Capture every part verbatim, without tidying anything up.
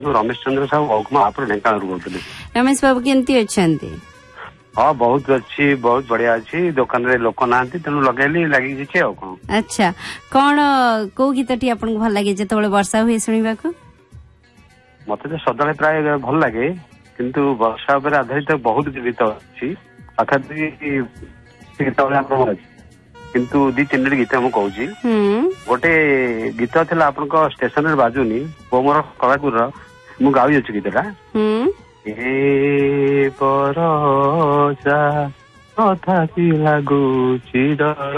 रमेश चंद्र साहू महापुर ढेंकाना कहते। रमेश बाबू केमती अच्छा? हाँ बहुत अच्छी, बहुत बढ़िया अच्छी। दुकान रे लोक ना तेणु लगेली लगी कौन। अच्छा कौन को गीत टी आपको भल लगे जो वर्षा हुए शुणा? मत तो सदा प्राय भल लगे किंतु वर्षा उपर आधारित बहुत गीत अच्छी पाखापाखि गीत किंतु दी तीन गीत मुझे कहूँ। गोटे गीत था आप स्टेशन बाजुनी वो मोर कलाकुर मु गाई अच्छी गीतटा ए बरसा तथापि लागुची डर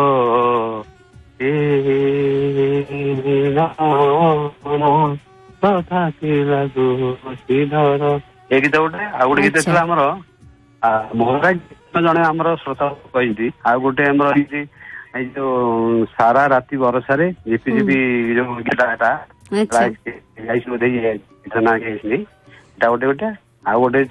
तथापि लागुची डर ए गीत गोटे आ गोटे गीत था आमर मोहरा जड़े आम श्रोता कही आ गोटे आम जो सारा राति बरसारे झिपी झिपी जो गीता गोटे गोटे आ गोटे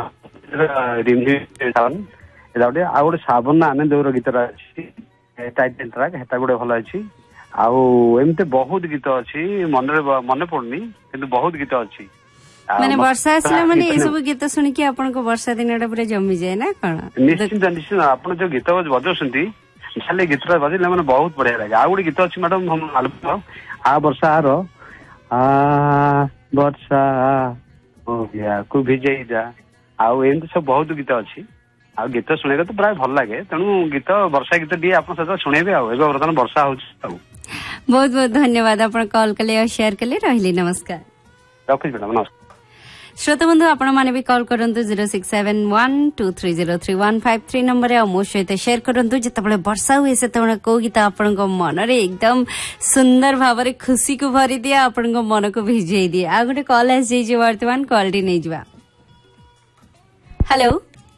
गोटे आ गोटे सावन आने दौर गीत टाइटल ट्रैक हेटा गोटे भल अच्छी आमती बहुत गीत अच्छी मन मन पड़नी कि बहुत गीत अच्छी। माने वर्षा आसला माने ये सब गीत सुन के आपनको वर्षा दिन पूरा जमी जाए ना कौन? निश्चिंत निश्चिंत आप जो गीत बजाउछंती खाली गीत बजले मैंने बहुत बढ़िया लगे। आ गोटे गीत अच्छी मैडम हम आलम आ वर्षा आर आ वर्षा को भिजे जा आमती सब बहुत गीत अच्छी आ गीत शुणे तो प्राय भल लगे तेणु गीत वर्षा गीत टी आप सहित शुणेबे आ बर्तमान वर्षा हो। बहुत बहुत धन्यवाद आप कॉल कले और शेयर कले रही। नमस्कार रखुच मैडम नमस्कार। श्रोता बंधु आपण माने भी कॉल करंतु zero six seven one two three zero three one five three number आ मो सहित शेयर करंतु जितेबाला वर्षा हुए से को गीत आपण मन रे एकदम सुंदर भाव रे खुशी को भरी दिया आपण मन को भिजई दिए। आ गोटे कॉल आस जाइए वर्तमान कॉल टी नहीं जावा। हेलो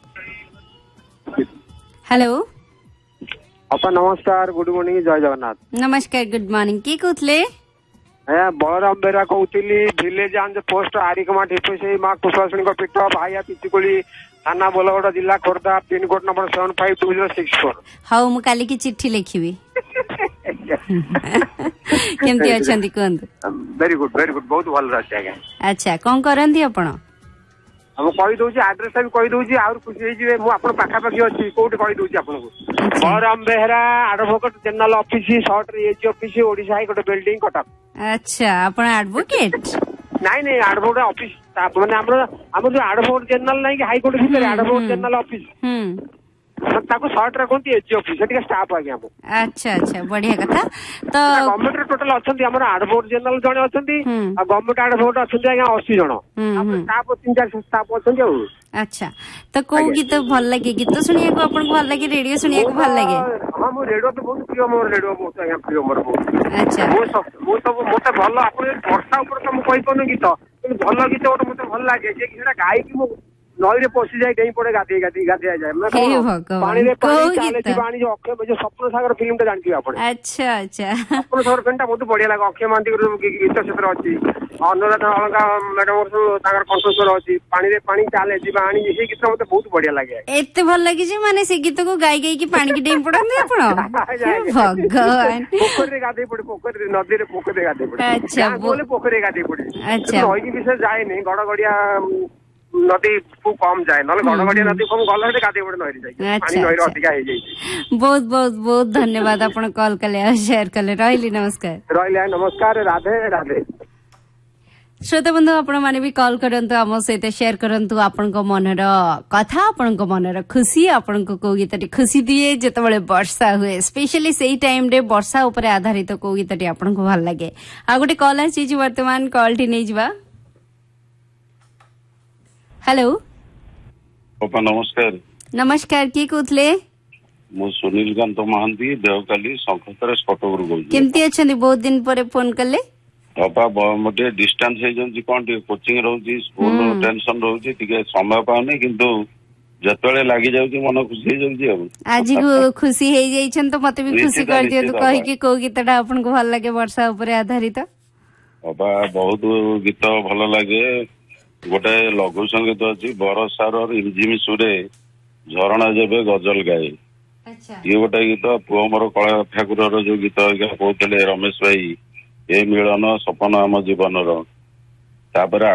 हेलो अपा नमस्कार गुड मॉर्निंग जय जगन्नाथ। नमस्कार गुड मॉर्निंग की कहते? बलराम बेरा कहती विलेज एंड पोस्ट आरिकमा ढिपे माँ कुशवासिनी पीठ भाइया पिचिकुली थाना बोलगड़ जिला Khordha pin code number seven five to zero six four. हाँ मु काली की चिट्ठी लिखी केमती अच्छी कहतु? वेरी गुड वेरी गुड बहुत भल रही। अच्छा कौन करती आपण? हम कहीदे आड्रेस भी कहीदे आउर खुशी हो पाखापाखि अच्छी कौटी कहीदे आपको Balram Behera advocate general office short AG office Odisha high court building Cuttack. अच्छा आपण एडवोकेट? नहीं नहीं एडवोकेट ऑफिस माने हमर हमर जो एडवोकेट जनरल नहीं कि हाईकोर्ट भीतर एडवोकेट जनरल ऑफिस हम ताको शॉर्ट रे कोंती एजी ऑफिस सेठी स्टाफ आ गया। अच्छा अच्छा बढ़िया कथा। तो गवर्नमेंट रे टोटल अछंती हमर एडवोकेट जनरल जणे अछंती आ गवर्नमेंट एडवोकेट अछंती आज्ञा अस्सी जण आ स्टाफ तीन चार स्टाफ अछंती आ। अच्छा तो को गीत भल लगे? गीत सुनिया को आपन भल लगे? रेडियो सुनिया को भल लगे? हां मो रेडियो तो बहुत प्रिय मोर रेडियो बहुत आज्ञा प्रिय मोर बहुत। अच्छा मो सब मो सब मते भल आपन वर्षा ऊपर तो मो कहि कोन गीत भल गीत ओट मते भल लागे जे किरा गाई की मो नई रे पसी जाए डेई पड़े गाधी गाधी गाधी जाए पानी रे पानी चाले थी पानी जो अक्षय जो सपन सागर फिल्म टा जानथि आपण। अच्छा अच्छा सपन सागर फिल्म टा बहुत बढ़िया लागे। अक्षय मानती गीत क्षेत्र अछि अनुराधा अलंका मैडम ताकर कंठस्वर अछि पानी रे पानी चाले जी पानी ये गीत मते बहुत बढ़िया लागे। एते भल लागे जे माने से गीत को गाई गाई की पानी की डेई पड़ांदे आपण? भगवान पोखर रे गाधी पड़े पोखर रे नदी रे पोखर रे गाधी पड़े। अच्छा बोले पोखर रे गाधी पड़े। अच्छा नई की विषय जाए नहीं गड़गड़िया नदी को कम जाए ना गड़गड़िया नदी कम गल गाधे पड़े नई जाए पानी नई अधिका हो जाए। बहुत बहुत बहुत धन्यवाद आपण कॉल कले और शेयर कले रही। नमस्कार रही नमस्कार राधे राधे। श्रोता बंधु आपण माने भी कॉल करंतु आम सहित शेयर करंतु आपण मनर कथा आपण मनर खुशी आपण को गीतटी खुशी दिए जेतेबेले वर्षा हुए स्पेशली सेही टाइम रे वर्षा ऊपर आधारित को गीतटी आपण को भल लगे। आ गोटे कॉल आसी वर्तमान कॉल टी नहीं जिवा। हेलो अपा नमस्कार। नमस्कार की कहते? मु सुनील कांत महांती देवकाली संखतर कटक रू केमती अच्छे? बहुत दिन पर फोन कले अपा मोटे डिस्टेंस हो जाउची कोन कोचिंग रहउची स्कूल टेंशन रहउची टिके समय पाउने किंतु जतले लागि जाउची मन खुशी हो जाउची। अब आज को खुशी हे जाइछन तो मते भी खुशी कर दियो तो कहि कि को गीतटा आपन को भल लागे वर्षा ऊपर आधारित? अपा बहुत गीत भल लागे। गोटे लघु संगीत अच्छी बरसार रिमझिम सुरे झरणा जेबे गजल गाए। ये गोटे गीत पुओ मोर कला ठाकुर जो गीत कहते रमेश भाई ए मिलन सपन आम जीवन ତାପରେ